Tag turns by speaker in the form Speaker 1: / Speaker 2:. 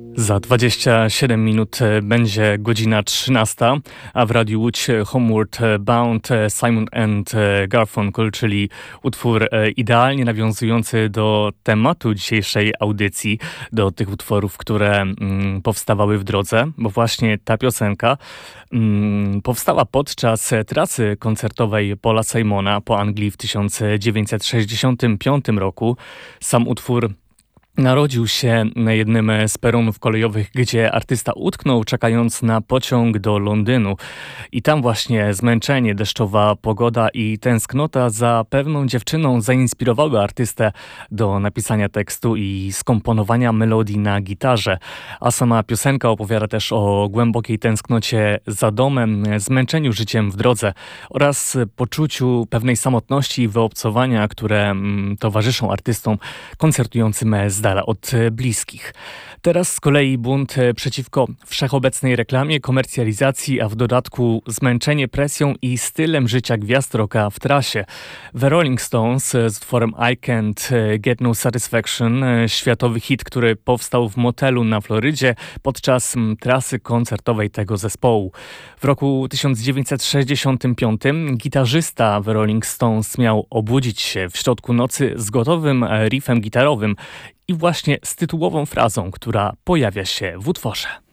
Speaker 1: Za 27 minut będzie godzina 13, a w Radiu Łódź Homeward Bound Simon and Garfunkel, czyli utwór idealnie nawiązujący do tematu dzisiejszej audycji, do tych utworów, które powstawały w drodze, bo właśnie ta piosenka powstała podczas trasy koncertowej Paula Simona po Anglii w 1965 roku. Sam utwór narodził się na jednym z peronów kolejowych, gdzie artysta utknął, czekając na pociąg do Londynu. I tam właśnie zmęczenie, deszczowa pogoda i tęsknota za pewną dziewczyną zainspirowały artystę do napisania tekstu i skomponowania melodii na gitarze. A sama piosenka opowiada też o głębokiej tęsknocie za domem, zmęczeniu życiem w drodze oraz poczuciu pewnej samotności i wyobcowania, które towarzyszą artystom koncertującym z dala od bliskich. Teraz z kolei bunt przeciwko wszechobecnej reklamie, komercjalizacji, a w dodatku zmęczenie presją i stylem życia gwiazd rocka w trasie. The Rolling Stones z utworem I Can't Get No Satisfaction, światowy hit, który powstał w motelu na Florydzie podczas trasy koncertowej tego zespołu. W roku 1965 gitarzysta The Rolling Stones miał obudzić się w środku nocy z gotowym riffem gitarowym i właśnie z tytułową frazą, która pojawia się w utworze.